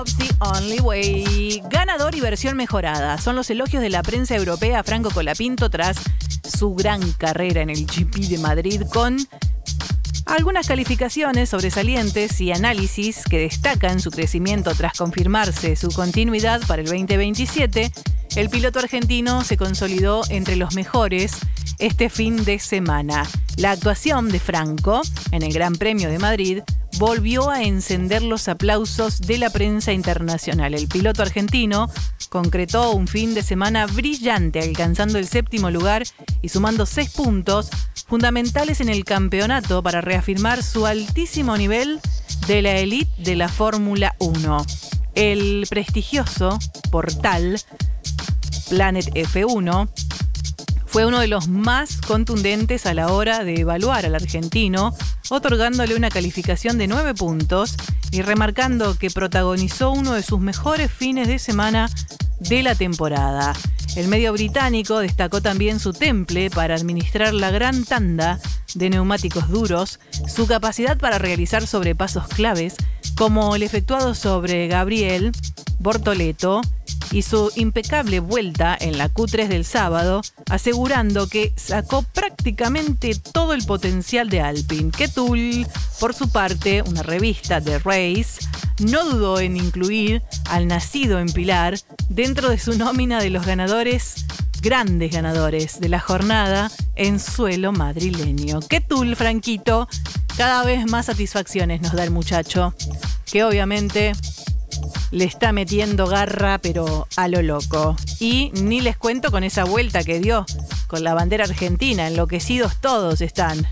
The Only Way. Ganador y versión mejorada. Son los elogios de la prensa europea a Franco Colapinto tras su gran carrera en el GP de Madrid, con algunas calificaciones sobresalientes y análisis que destacan su crecimiento tras confirmarse su continuidad para el 2027. El piloto argentino se consolidó entre los mejores este fin de semana. La actuación de Franco en el Gran Premio de Madrid volvió a encender los aplausos de la prensa internacional. El piloto argentino concretó un fin de semana brillante, alcanzando el 7º lugar y sumando 6 puntos fundamentales en el campeonato para reafirmar su altísimo nivel de la elite de la Fórmula 1. El prestigioso portal Planet F1 fue uno de los más contundentes a la hora de evaluar al argentino, otorgándole una calificación de 9 puntos y remarcando que protagonizó uno de sus mejores fines de semana de la temporada. El medio británico destacó también su temple para administrar la gran tanda de neumáticos duros, su capacidad para realizar sobrepasos claves, como el efectuado sobre Gabriel Bortoleto, y su impecable vuelta en la Q3 del sábado, asegurando que sacó prácticamente todo el potencial de Alpine. Ketul, por su parte, una revista de Race, no dudó en incluir al nacido en Pilar dentro de su nómina de los grandes ganadores de la jornada en suelo madrileño. Ketul, Franquito, cada vez más satisfacciones nos da el muchacho, que obviamente le está metiendo garra, pero a lo loco. Y ni les cuento con esa vuelta que dio con la bandera argentina. Enloquecidos todos están.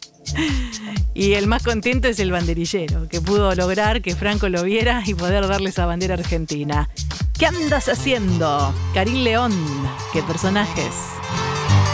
Y el más contento es el banderillero, que pudo lograr que Franco lo viera y poder darle esa bandera argentina. ¿Qué andas haciendo? Karim León, qué personajes.